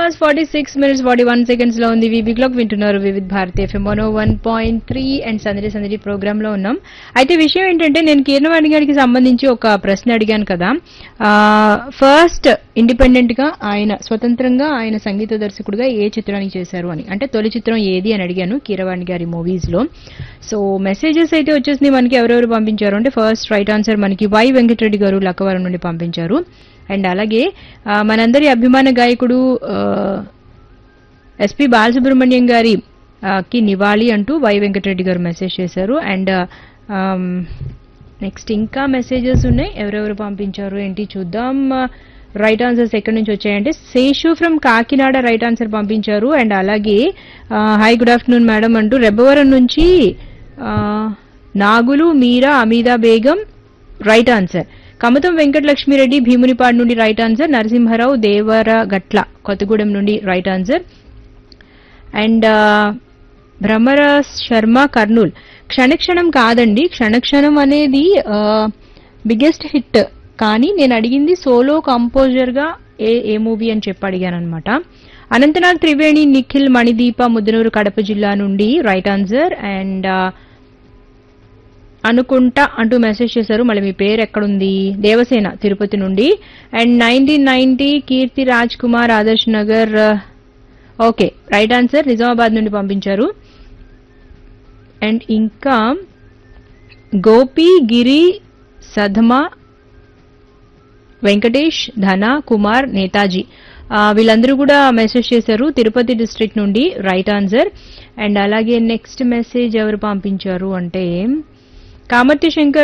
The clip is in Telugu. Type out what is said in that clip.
hours 46 minutes 41 seconds లో ఉంది వీబీ క్లాక్ వింటున్నారు వివిధ్ భారతి ఎఫ్ఎం 101.3 అండ్ సందడి సందడి ప్రోగ్రామ్ లో ఉన్నాం. అయితే విషయం ఏంటంటే నేను కీర్ణవాణి గారికి సంబంధించి ఒక ప్రశ్న అడిగాను కదా. ఫస్ట్ ఇండిపెండెంట్ గా ఆయన స్వతంత్రంగా ఆయన సంగీత దర్శకుడుగా ఏ చిత్రానికి చేశారు అని, అంటే తొలి చిత్రం ఏది అని అడిగాను కీరవాణి గారి మూవీస్ లో. సో మెసేజెస్ అయితే వచ్చేసింది మనకి ఎవరెవరు పంపించారు అంటే ఫస్ట్ రైట్ ఆన్సర్ మనకి వై వెంకటరెడ్డి గారు లక్కవరం నుండి పంపించారు. అండ్ అలాగే మనందరి అభిమాన గాయకుడు ఎస్పి బాలసుబ్రహ్మణ్యం గారి కి నివాళి అంటూ వై వెంకటరెడ్డి గారు మెసేజ్ చేశారు. అండ్ నెక్స్ట్ ఇంకా మెసేజెస్ ఉన్నాయి, ఎవరెవరు పంపించారు ఏంటి చూద్దాం. రైట్ ఆన్సర్స్ ఎక్కడి నుంచి వచ్చాయంటే Seshu from Kakinada right answer పంపించారు. అండ్ అలాగే హాయ్ గుడ్ ఆఫ్టర్నూన్ మేడం అంటూ రెబ్బవరం నుంచి నాగులు మీరా అమీదా బేగం రైట్ ఆన్సర్. కమతం వెంకటలక్ష్మిరెడ్డి భీమునిపాడు నుండి రైట్ ఆన్సర్. నరసింహారావు దేవరగట్ల కొత్తగూడెం నుండి right answer. And Bhramara Sharma Kurnool క్షణక్షణం కాదండి, క్షణక్షణం అనేది బిగ్గెస్ట్ హిట్, కానీ నేను అడిగింది సోలో కంపోజర్ గా ఏ మూవీ అని చెప్పి అడిగాను అనమాట. అనంతనాగ్ త్రివేణి నిఖిల్ మణిదీప ముద్దనూరు కడప జిల్లా నుండి రైట్ ఆన్సర్. అండ్ అనుకుంటా అంటూ మెసేజ్ చేశారు, మళ్ళీ మీ పేరు ఎక్కడుంది, దేవసేన తిరుపతి నుండి. And 1990 Keerthi Raj Kumar Adarsh Nagar, okay right answer Nizamabad నుండి పంపించారు. అండ్ ఇంకా గోపి గిరి సధమ వెంకటేష్ ధన కుమార్ నేతాజీ వీళ్ళందరూ కూడా మెసేజ్ చేశారు తిరుపతి డిస్ట్రిక్ట్ నుండి రైట్ ఆన్సర్. అండ్ అలాగే నెక్స్ట్ మెసేజ్ ఎవరు పంపించారు అంటే కామర్తి శంకర్